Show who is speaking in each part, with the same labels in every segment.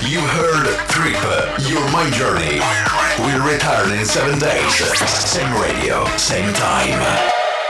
Speaker 1: You heard Trip, Your Mind Journey. We'll return in 7 days. Same radio, same time.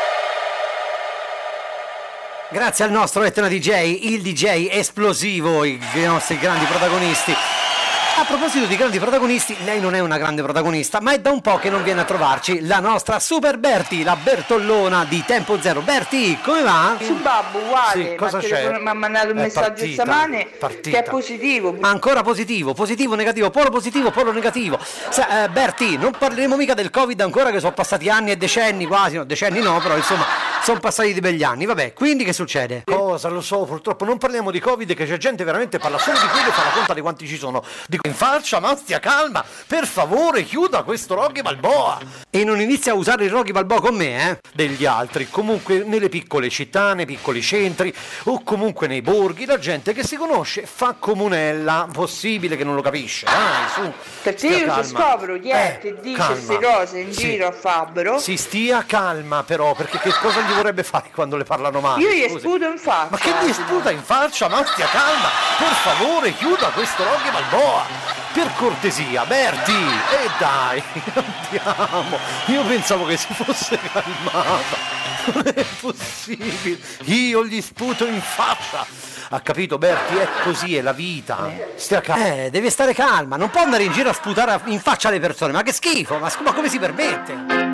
Speaker 2: Grazie al nostro Etna DJ, il DJ esplosivo, i nostri grandi protagonisti. A proposito di grandi protagonisti, lei non è una grande protagonista, ma è da un po' che non viene a trovarci la nostra Super Berti, la Bertollona di Tempo Zero. Berti, come va?
Speaker 3: Su babbo, uguale,
Speaker 2: Sì, cosa c'è?
Speaker 3: mi ha mandato un messaggio stamane che è positivo.
Speaker 2: Ancora positivo, negativo, polo positivo, polo negativo. Berti, non parleremo mica del Covid ancora, che sono passati anni e decenni quasi, no, decenni no, però insomma sono passati di begli anni. Vabbè, quindi che succede? Cosa, lo so, purtroppo non parliamo di Covid, che c'è gente veramente parla solo di quello e fa la conta di quanti ci sono. Dico in faccia, ma stia calma, per favore chiuda questo Rocky Balboa. E non inizia a usare il Rocky Balboa con me, degli altri. Comunque nelle piccole città, nei piccoli centri o comunque nei borghi, la gente che si conosce fa comunella. Possibile che non lo capisce, dai, su.
Speaker 3: Perché io ti scopro niente, dice queste cose in giro a fabbro.
Speaker 2: Si stia calma però, perché che cosa gli vorrebbe fare quando le parlano male?
Speaker 3: Io gli sputo in faccia.
Speaker 2: Ma che gli sputa in faccia? Ma stia calma, per favore chiuda questo Rocky Balboa. Per cortesia, Berti, e dai, andiamo. Io pensavo che si fosse calmata. Non è possibile. Io gli sputo in faccia. Ha capito, Berti? È così, è la vita. Stia calma. Deve stare calma. Non può andare in giro a sputare in faccia alle persone. Ma che schifo, ma come si permette?